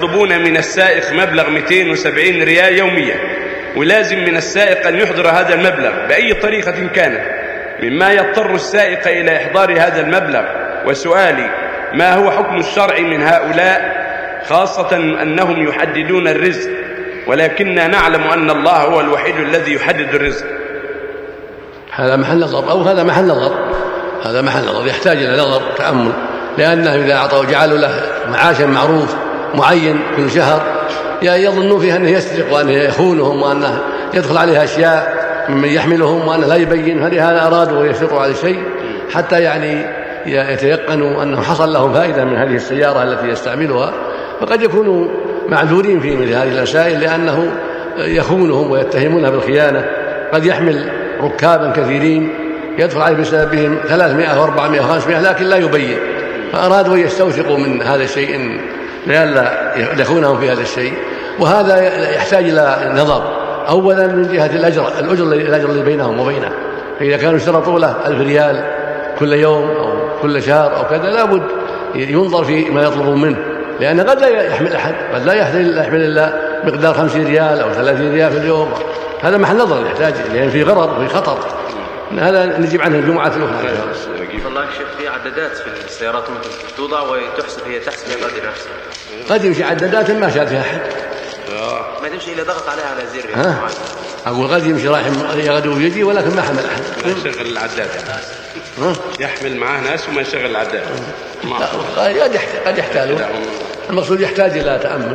يطلبون من السائق مبلغ 270 ريال يوميا، ولازم من السائق أن يحضر هذا المبلغ بأي طريقة كانت، مما يضطر السائق إلى إحضار هذا المبلغ. وسؤالي: ما هو حكم الشرع من هؤلاء، خاصة أنهم يحددون الرزق، ولكننا نعلم أن الله هو الوحيد الذي يحدد الرزق؟ هذا محل نظر، أو هذا محل نظر، هذا محل نظر يحتاج إلى نظر تأمل، لأنه إذا أعطوا جعلوا له معاشا معروف معين كل شهر يظنون فيه أنه يسرق وأنه يخونهم وأنه يدخل عليه أشياء ممن يحملهم وأنه لا يبين، فلهذا أرادوا ويسرقوا على شيء حتى يعني يتيقنوا أنه حصل لهم فائدة من هذه السيارة التي يستعملها، فقد يكونوا معذورين في مثل هذه المسائل لأنه يخونهم ويتهمونها بالخيانة. قد يحمل ركابا كثيرين يدخل عليه بسببهم 300 و400 و500 لكن لا يبين، فأرادوا يستوثقوا من هذا الشيء لئلا يخونهم في هذا الشيء. وهذا يحتاج إلى نظر، أولا من جهة الأجر الذي بينهم وبينه، فإذا كانوا اشترطوا له 1000 ريال كل يوم أو كل شهر أو كذا لابد ينظر في ما يطلبون منه، لأن قد لا يحمل أحد، قد لا يحمل إلا مقدار 50 ريال أو 30 ريال في اليوم. هذا محل نظر يحتاج، لأن في غرر وفي خطر. هذا نجيب عنه الجمعة الأخرى. الله شيخ، في عدادات في السيارات ممكن توضع وتحسب، هي تحسب بقدر نفسها. قد يمشي عدادات ما شاء فيها أحد، ما تمشي إلا ضغط عليها على زر. أقول قد يمشي رايح يغدو ويجي ولكن ما حمل أحد. ما يشغل العداد يحمل معاه ناس وما يشغل العداد. قد يحتاج، المقصود يحتاج إلى تأمل.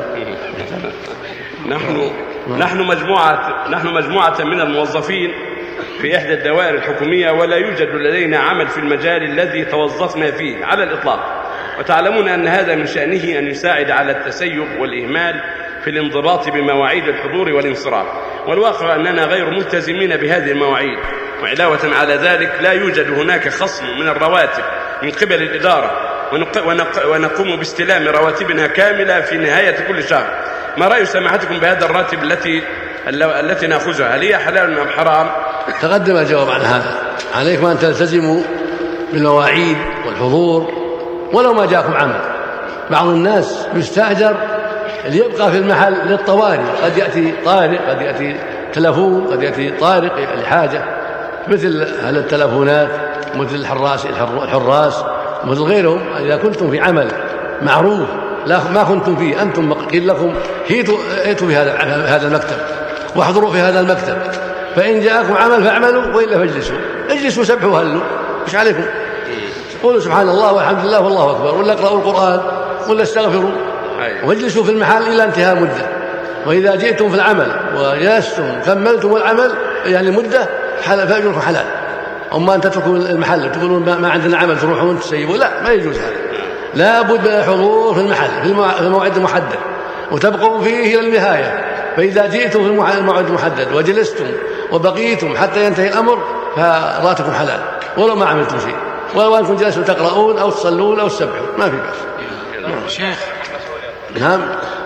نحن مجموعة من الموظفين في إحدى الدوائر الحكومية، ولا يوجد لدينا عمل في المجال الذي توظفنا فيه على الإطلاق، وتعلمون أن هذا من شأنه أن يساعد على التسيب والإهمال في الانضباط بمواعيد الحضور والانصراف، والواقع أننا غير ملتزمين بهذه المواعيد. وعلاوة على ذلك لا يوجد هناك خصم من الرواتب من قبل الإدارة، ونقوم باستلام رواتبنا كاملة في نهاية كل شهر. ما رأي سماحتكم بهذا الراتب التي نأخذها؟ هل هي حلال أم حرام؟ تقدم الجواب عن هذا. عليكم أن تلتزموا بالمواعيد والحضور ولو ما جاءكم عمل. بعض الناس يستأجر ليبقى في المحل للطوارئ، قد يأتي طارئ، قد يأتي تلفون، قد يأتي طارئ لحاجة، مثل هذه التلفونات، مثل الحراس، مثل غيرهم. إذا كنتم في عمل معروف لا ما كنتم فيه، أنتم قيل لكم ائتوا في هذا المكتب واحضروا في هذا المكتب، فإن جاءكم عمل فاعملوا وإلا فاجلسوا سبحوا هلوا، مش عليكم. قولوا سبحان الله والحمد لله والله أكبر، ولا اقرأوا القرآن، ولا استغفروا، واجلسوا في المحل إلى انتهاء مدة. وإذا جئتم في العمل وجلستم كملتم العمل يعني مدة فأجركم حلال. أما أن تتركوا المحل تقولون ما عندنا عمل تروحون تسيبوا، لا، ما يجوز هذا. لا بد من الحضور في المحل في الموعد المحدد وتبقوا فيه إلى النهاية. فإذا جئتم في الموعد المحدد وجلستم وبقيتم حتى ينتهي الأمر فراتكم حلال ولو ما عملتم شيء، ولو أنكم جلستم تقرؤون أو تصلون أو تسبحون ما في بأس. شيخ نعم،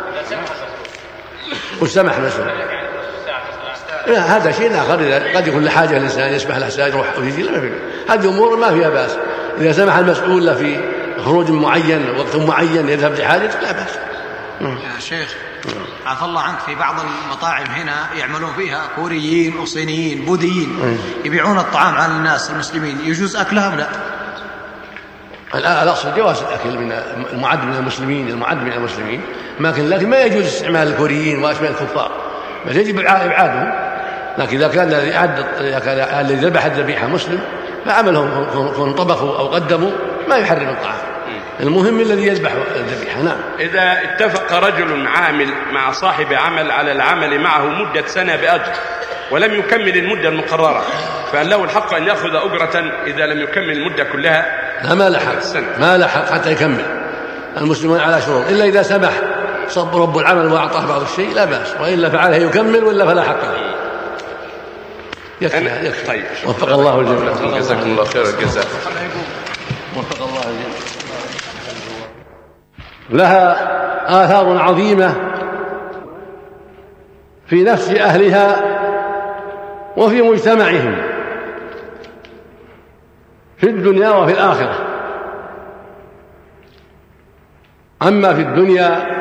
والسمح مثلا هذا شيء آخر. قد يكون لحاجة الإنسان يسمح له يروح ويجي، لا ما في. هذه أمور ما فيها بأس. إذا سمح المسؤول له في خروج معين وقت معين يذهب لحاجة لا بأس. يا شيخ عفى الله عنك، في بعض المطاعم هنا يعملون فيها كوريين وصينيين بوذيين يبيعون الطعام على الناس المسلمين، يجوز أكلها ولا لا؟ الأصل جواز الأكل من المعد من المسلمين، لكن ما يجوز استعمال الكوريين وأشباه الكفار، بل يجب إبعادهم. لكن إذا كان الذي ذبح الذبيحة مسلم فعملهم طبخوا أو قدموا ما يحرم الطعام، المهم الذي يذبح الذبيحة. نعم. إذا اتفق رجل عامل مع صاحب عمل على العمل معه مدة سنة بأجر ولم يكمل المدة المقررة، فهل له الحق أن يأخذ أجرة إذا لم يكمل المدة كلها؟ لا، ما لحق حتى يكمل. المسلمون على شروط، إلا إذا سمح صب رب العمل وأعطاه بعض الشيء لا بأس، وإلا فعله يكمل ولا فلا حق له. يكفي. طيب، وفق الله الجميع. جزاكم الله خير الجزاء. وفق الله الجميع. لها آثار عظيمة في نفس أهلها وفي مجتمعهم في الدنيا وفي الآخرة. أما في الدنيا